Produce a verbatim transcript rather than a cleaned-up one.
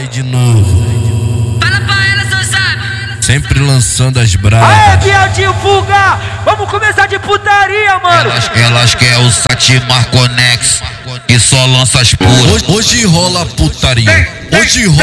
de novo. Fala pra ela, seu sabe. Sempre lançando as brabas. Aê, viadinho, fuga! Vamos começar de putaria, mano! Elas, elas querem o Satimar Conex, que só lança as puras. Hoje, hoje rola putaria. Hoje rola